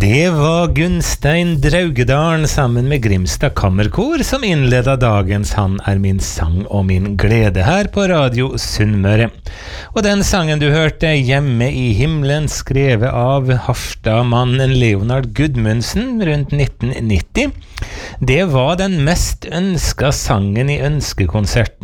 Det var Gunstein Draugedalen sammen med Grimstad Kammerkor som innledet dagens Han min sang og min glede her på Radio Sunnmøre. Og den sangen du hørte, Hjemme i himmelen, skrevet av Harstad-mannen Leonard Gudmundsen rundt 1990, det var den mest ønsket sangen i ønskekonserten